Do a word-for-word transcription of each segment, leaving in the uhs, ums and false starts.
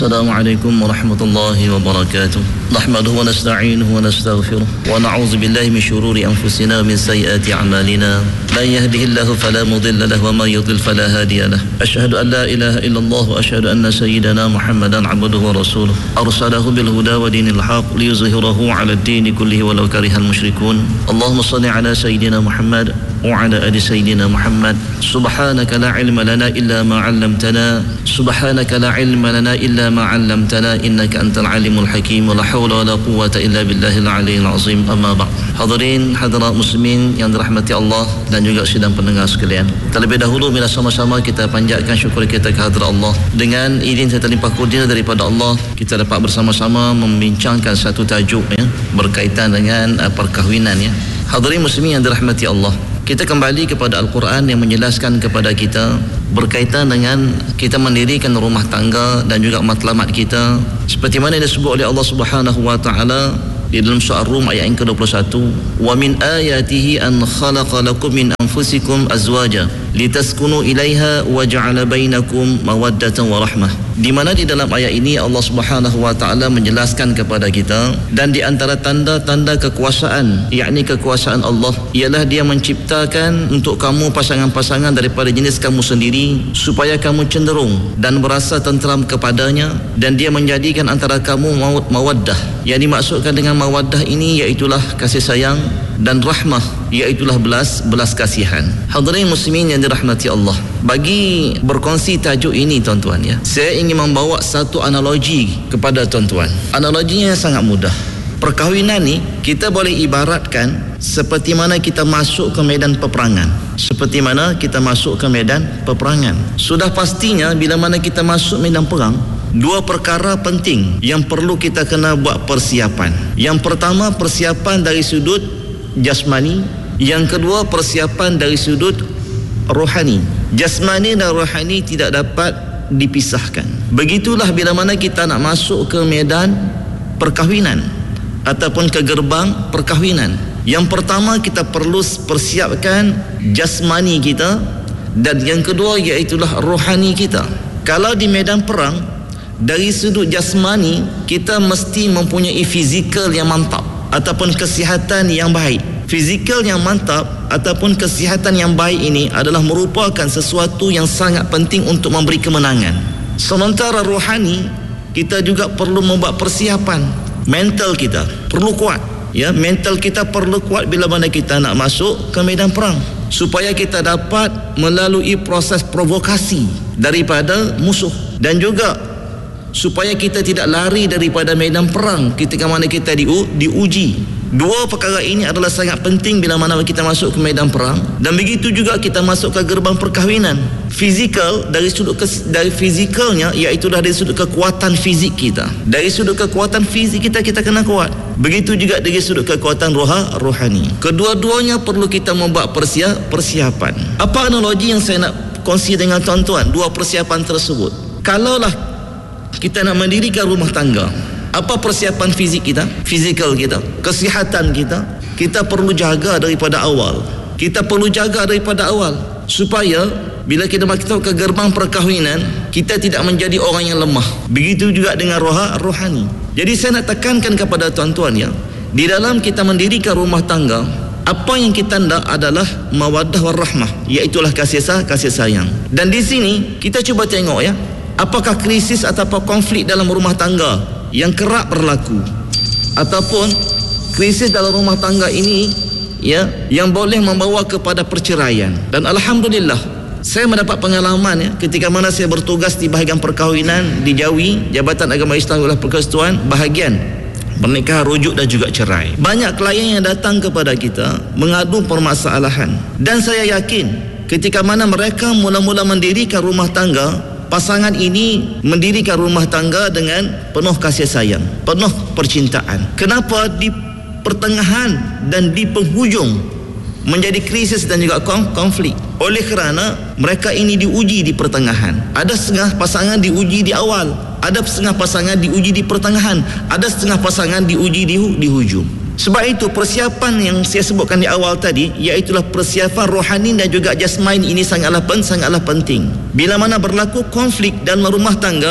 Assalamualaikum warahmatullahi wabarakatuh. Nahmaduhu wa nasta'inuhu wa nastaghfiruh wa na'udzu billahi min shururi anfusina wa min sayyiati a'malina. Man yahdihillahu fala mudilla lahu wa man yudlil fala hadiya lahu. Asyhadu an la ilaha illallah wa asyhadu anna sayyidana Muhammadan 'abduhu wa rasuluh. Arsalahu bil huda wa dinil haqq liyuzhirahu 'ala ad-din kullihi walau karihal musyrikun. Allahumma shalli 'ala sayyidina Muhammad wa 'ala ali sayyidina Muhammad. Subhanaka la 'ilma lana illa ma 'allamtana. Subhanaka la 'ilma lana illa ma 'allamtana innaka antal alimul hakim. La haula wala quwwata illa billahil aliyyil azim. Amma ba'd. Hadirin hadirat muslimin yang dirahmati Allah dan juga sidang pendengar sekalian. Terlebih dahulu bila sama-sama kita panjatkan syukur kita kehadrat Allah. Dengan izin serta limpah kurnia daripada Allah, kita dapat bersama-sama membincangkan satu tajuk ya, berkaitan dengan uh, perkahwinan ya. Hadirin muslimin yang dirahmati Allah, kita kembali kepada Al-Quran yang menjelaskan kepada kita berkaitan dengan kita mendirikan rumah tangga dan juga matlamat kita seperti mana yang disebut oleh Allah Subhanahu wa taala di dalam surah Rum ayat yang ke dua puluh satu, wa min ayatihi an khalaqa lakum min anfusikum azwaja litaskunu ilaiha wa ja'ala bainakum mawaddatan wa rahmah. Di mana di dalam ayat ini Allah Subhanahu wa taala menjelaskan kepada kita, dan di antara tanda-tanda kekuasaan, yakni kekuasaan Allah, ialah Dia menciptakan untuk kamu pasangan-pasangan daripada jenis kamu sendiri supaya kamu cenderung dan berasa tenteram kepadanya, dan Dia menjadikan antara kamu mawaddah. Yang dimaksudkan dengan mawaddah ini iaitulah kasih sayang, dan rahmah iaitulah belas belas kasihan. Hadirin muslimin yang dirahmati Allah, bagi berkongsi tajuk ini tuan-tuan ya, saya ingin membawa satu analogi kepada tuan-tuan. Analoginya sangat mudah. Perkahwinan ni kita boleh ibaratkan seperti mana kita masuk ke medan peperangan. Seperti mana kita masuk ke medan peperangan. Sudah pastinya bila mana kita masuk medan perang, dua perkara penting yang perlu kita kena buat persiapan. Yang pertama, persiapan dari sudut jasmani. Yang kedua, persiapan dari sudut rohani. Jasmani dan rohani tidak dapat dipisahkan. Begitulah bila mana kita nak masuk ke medan perkahwinan ataupun ke gerbang perkahwinan. Yang pertama, kita perlu persiapkan jasmani kita, dan yang kedua iaitulah rohani kita. Kalau di medan perang, dari sudut jasmani kita mesti mempunyai fizikal yang mantap ataupun kesihatan yang baik. Fizikal yang mantap ataupun kesihatan yang baik ini adalah merupakan sesuatu yang sangat penting untuk memberi kemenangan. Sementara rohani, kita juga perlu membuat persiapan. Mental kita perlu kuat ya, mental kita perlu kuat bila mana kita nak masuk ke medan perang, supaya kita dapat melalui proses provokasi daripada musuh, dan juga supaya kita tidak lari daripada medan perang ketika mana kita diu, diuji. Dua perkara ini adalah sangat penting bila mana kita masuk ke medan perang, dan begitu juga kita masuk ke gerbang perkahwinan. Fizikal, dari sudut kes, dari fizikalnya iaitu dari sudut kekuatan fizik kita. Dari sudut kekuatan fizik kita kita kena kuat. Begitu juga dari sudut kekuatan roha, rohani. Kedua-duanya perlu kita membuat persiap, persiapan. Apa analogi yang saya nak kongsi dengan tuan-tuan dua persiapan tersebut? Kalaulah kita nak mendirikan rumah tangga, apa persiapan fizik kita, fizikal kita, kesihatan kita, kita perlu jaga daripada awal. Kita perlu jaga daripada awal supaya bila kita masuk ke gerbang perkahwinan, kita tidak menjadi orang yang lemah. Begitu juga dengan roha, rohani. Jadi saya nak tekankan kepada tuan-tuan ya, di dalam kita mendirikan rumah tangga, apa yang kita nak adalah mawaddah warahmah, iaitulah kasih sayang, kasih sayang. Dan di sini kita cuba tengok ya, apakah krisis atau konflik dalam rumah tangga yang kerap berlaku, ataupun krisis dalam rumah tangga ini ya, yang boleh membawa kepada perceraian. Dan alhamdulillah, saya mendapat pengalaman ya, ketika mana saya bertugas di bahagian perkahwinan di Jawi, Jabatan Agama Islam Wilayah Persekutuan, bahagian pernikahan rujuk dan juga cerai. Banyak klien yang datang kepada kita mengadu permasalahan, dan saya yakin ketika mana mereka mula-mula mendirikan rumah tangga, pasangan ini mendirikan rumah tangga dengan penuh kasih sayang, penuh percintaan. Kenapa di pertengahan dan di penghujung menjadi krisis dan juga konflik? Oleh kerana mereka ini diuji di pertengahan. Ada setengah pasangan diuji di awal, ada setengah pasangan diuji di pertengahan, ada setengah pasangan diuji di, di hujung. Sebab itu persiapan yang saya sebutkan di awal tadi, iaitulah persiapan rohani dan juga jasmani ini sangatlah pen, sangatlah penting. Bila mana berlaku konflik dalam rumah tangga,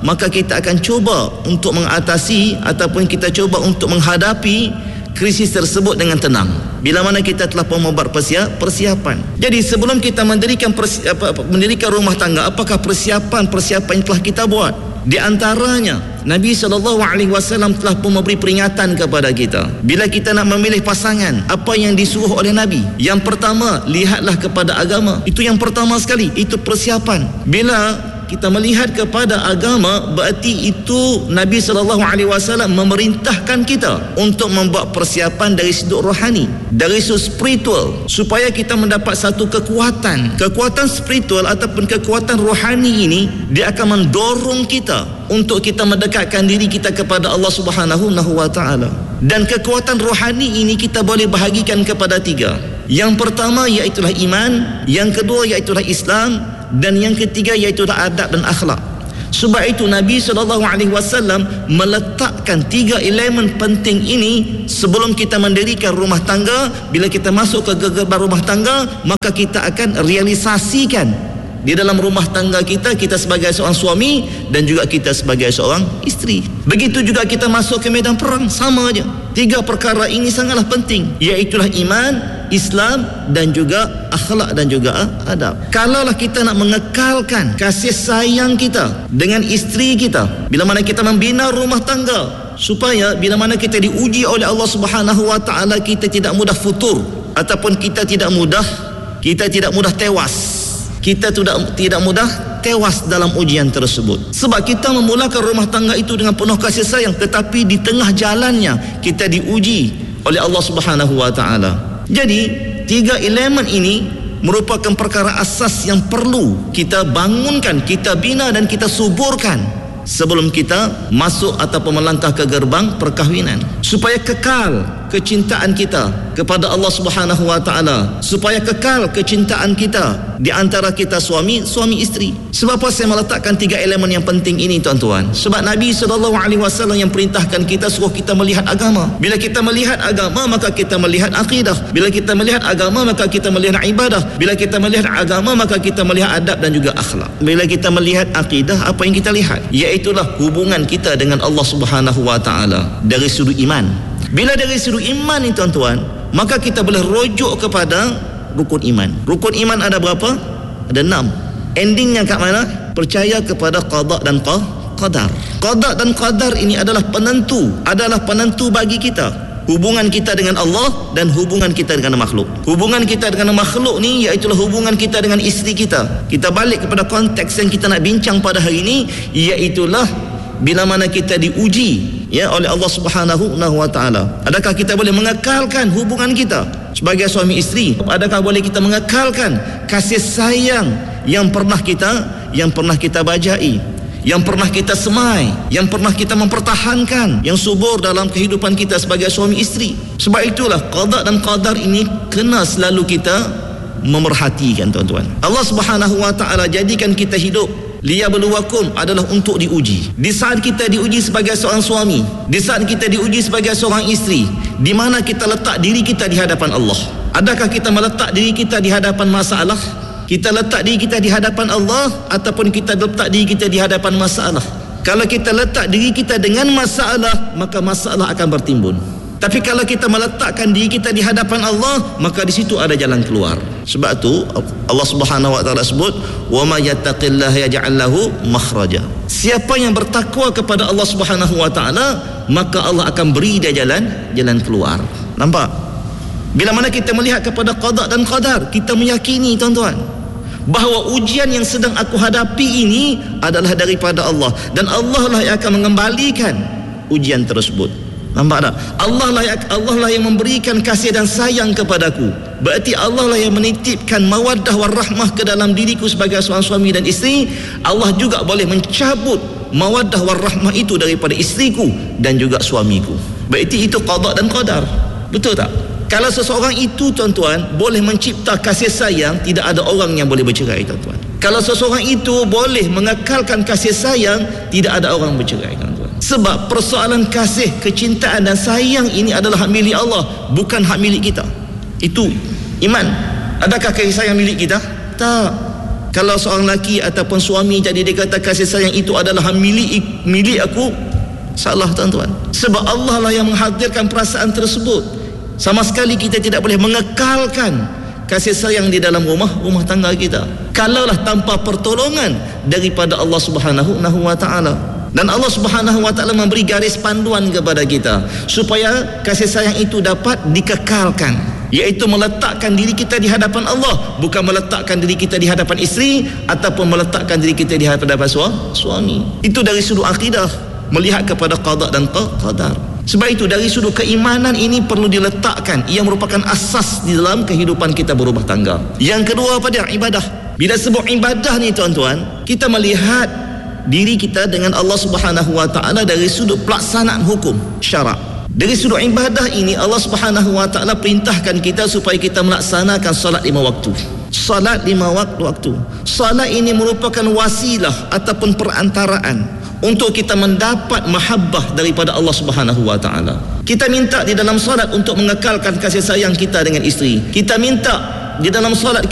maka kita akan cuba untuk mengatasi ataupun kita cuba untuk menghadapi krisis tersebut dengan tenang bila mana kita telah membuat persiapan. Jadi sebelum kita mendirikan persi, apa, mendirikan rumah tangga, apakah persiapan-persiapan yang telah kita buat? Di antaranya Nabi sallallahu alaihi wasallam telah pun memberi peringatan kepada kita bila kita nak memilih pasangan, apa yang disuruh oleh Nabi. Yang pertama, lihatlah kepada agama. Itu yang pertama sekali, itu persiapan. Bila kita melihat kepada agama, berarti itu Nabi sallallahu alaihi wasallam memerintahkan kita untuk membuat persiapan dari sudut rohani, dari sudut spiritual, supaya kita mendapat satu kekuatan. Kekuatan spiritual ataupun kekuatan rohani ini, dia akan mendorong kita untuk kita mendekatkan diri kita kepada Allah Subhanahu wa taala. Dan kekuatan rohani ini kita boleh bahagikan kepada tiga. Yang pertama iaitulah iman, yang kedua iaitulah Islam, dan yang ketiga iaitu adab dan akhlak. Sebab itu Nabi sallallahu alaihi wasallam meletakkan tiga elemen penting ini sebelum kita mendirikan rumah tangga. Bila kita masuk ke gerbang rumah tangga, maka kita akan realisasikan di dalam rumah tangga kita, kita sebagai seorang suami dan juga kita sebagai seorang isteri. Begitu juga kita masuk ke medan perang, sama aja. Tiga perkara ini sangatlah penting, iaitulah iman, Islam dan juga akhlak dan juga adab. Kalaulah kita nak mengekalkan kasih sayang kita dengan isteri kita, bila mana kita membina rumah tangga, supaya bila mana kita diuji oleh Allah Subhanahu wa taala, kita tidak mudah futur ataupun kita tidak mudah kita tidak mudah tewas. Kita tidak tidak mudah tewas dalam ujian tersebut. Sebab kita memulakan rumah tangga itu dengan penuh kasih sayang, tetapi di tengah jalannya kita diuji oleh Allah Subhanahu wa taala. Jadi, tiga elemen ini merupakan perkara asas yang perlu kita bangunkan, kita bina dan kita suburkan sebelum kita masuk ataupun melangkah ke gerbang perkahwinan, supaya kekal kecintaan kita kepada Allah Subhanahu wa taala, supaya kekal kecintaan kita di antara kita suami suami isteri. Sebab apa saya meletakkan tiga elemen yang penting ini, tuan-tuan? Sebab Nabi sallallahu alaihi wasallam yang perintahkan kita, suruh kita melihat agama. Bila kita melihat agama, maka kita melihat akidah. Bila kita melihat agama, maka kita melihat ibadah. Bila kita melihat agama, maka kita melihat adab dan juga akhlak. Bila kita melihat akidah, apa yang kita lihat? Iaitulah hubungan kita dengan Allah Subhanahu wa taala dari sudut iman. Bila dari sudut iman ni, tuan-tuan, maka kita boleh rujuk kepada rukun iman. Rukun iman ada berapa? Ada enam. Endingnya kat mana? Percaya kepada qada dan qadar. Qada dan qadar ini adalah penentu, adalah penentu bagi kita hubungan kita dengan Allah dan hubungan kita dengan makhluk. Hubungan kita dengan makhluk ni iaitulah hubungan kita dengan isteri kita. Kita balik kepada konteks yang kita nak bincang pada hari ini, iaitulah bila mana kita diuji ya oleh Allah Subhanahu wa taala. Adakah kita boleh mengekalkan hubungan kita sebagai suami isteri? Adakah boleh kita mengekalkan kasih sayang yang pernah kita yang pernah kita bajai, yang pernah kita semai, yang pernah kita mempertahankan, yang subur dalam kehidupan kita sebagai suami isteri? Sebab itulah qada dan qadar ini kena selalu kita memerhatikan, tuan-tuan. Allah Subhanahu wa taala jadikan kita hidup, liyabluwakum adalah untuk diuji. Di saat kita diuji sebagai seorang suami, di saat kita diuji sebagai seorang isteri, di mana kita letak diri kita di hadapan Allah? Adakah kita meletak diri kita di hadapan masalah? Kita letak diri kita di hadapan Allah ataupun kita letak diri kita di hadapan masalah? Kalau kita letak diri kita dengan masalah, maka masalah akan bertimbun. Tapi kalau kita meletakkan diri kita di hadapan Allah, maka di situ ada jalan keluar. Sebab tu Allah Subhanahu wa taala sebut, "Wa may yattaqillaha yaj'al lahu makhraja." Siapa yang bertakwa kepada Allah Subhanahu wa taala, maka Allah akan beri dia jalan jalan keluar. Nampak? Bila mana kita melihat kepada qada dan qadar, kita meyakini, tuan-tuan, bahawa ujian yang sedang aku hadapi ini adalah daripada Allah, dan Allah lah yang akan mengembalikan ujian tersebut. Nampak tak? Allah lah, Allah lah yang memberikan kasih dan sayang kepadaku. Berarti Allah lah yang menitipkan mawaddah warahmah ke dalam diriku sebagai seorang suami dan isteri. Allah juga boleh mencabut mawaddah warahmah itu daripada isteriku dan juga suamiku. Berarti itu qada dan qadar. Betul tak? Kalau seseorang itu, tuan-tuan, boleh mencipta kasih sayang, tidak ada orang yang boleh bercerai, tuan-tuan. Kalau seseorang itu boleh mengekalkan kasih sayang, tidak ada orang bercerai, tuan-tuan. Sebab persoalan kasih, kecintaan dan sayang ini adalah hak milik Allah, bukan hak milik kita. Itu iman. Adakah kasih sayang milik kita? Tak. Kalau seorang lelaki ataupun suami jadi dia kata kasih sayang itu adalah milik milik aku, salah tuan-tuan. Sebab Allah lah yang menghadirkan perasaan tersebut. Sama sekali kita tidak boleh mengekalkan kasih sayang di dalam rumah rumah tangga kita kalaulah tanpa pertolongan daripada Allah Subhanahu wa taala. Dan Allah Subhanahu wa taala memberi garis panduan kepada kita supaya kasih sayang itu dapat dikekalkan, iaitu meletakkan diri kita di hadapan Allah, bukan meletakkan diri kita di hadapan isteri ataupun meletakkan diri kita di hadapan suami. Itu dari sudut akidah, melihat kepada qada dan qadar. Sebab itu dari sudut keimanan ini perlu diletakkan, ia merupakan asas di dalam kehidupan kita berumah tangga. Yang kedua pada ibadah. Bila sebut ibadah ni tuan-tuan, kita melihat diri kita dengan Allah Subhanahu wa taala dari sudut pelaksanaan hukum syarak. Dari sudut ibadah ini Allah Subhanahu wa taala perintahkan kita supaya kita melaksanakan solat lima waktu. Solat lima waktu. Solat ini merupakan wasilah ataupun perantaraan untuk kita mendapat mahabbah daripada Allah Subhanahu wa taala. Kita minta di dalam solat untuk mengekalkan kasih sayang kita dengan isteri. Kita minta di dalam solat